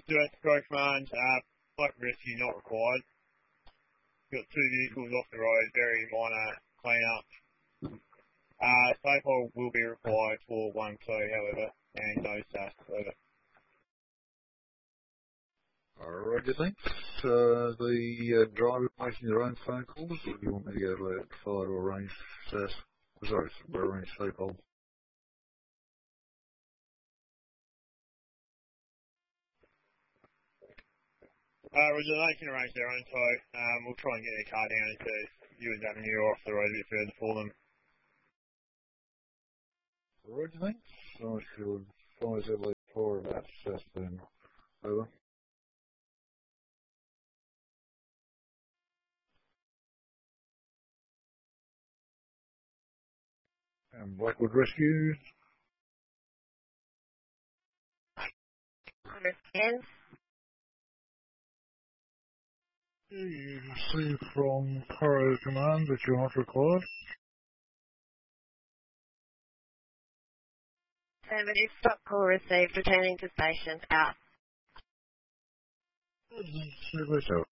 Go command, like rescue not required. Got 2 vehicles off the road, very minor clean-up. Safe hold will be required for 1-2, however, and no SAS, over. Roger, thanks. The driver making their own phone calls, or do you want me to go to that fire to arrange SAS? Sorry, arrange safe hold. Roger, they can arrange their own tow. We'll try and get their car down into Ewers Avenue or off the road a bit further for them. Roger, thanks. I should advise Adelaide Fire about SAS then. Over. And Blackwood Rescue. Understand. You received from Coro Command that you're not required. Affirmative. Stop call received. Returning to station. Out. See you later.